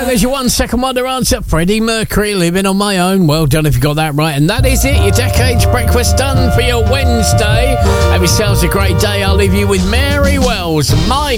there's your 1 second wonder answer. Freddie Mercury, Living on My Own. Well done if you got that right. And that is it. Your Decade's breakfast done for your Wednesday. Have yourselves a great day. I'll leave you with Mary Wells. My